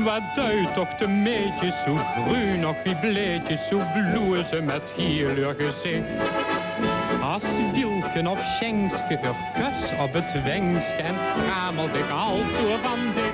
wat duidt toch de meidjes zo groen, och wie bleedjes, zo bloeien ze met heel haar gezicht. Als Wielken of Schenkske haar kus op het wengske en stramelde ik al zo van dicht.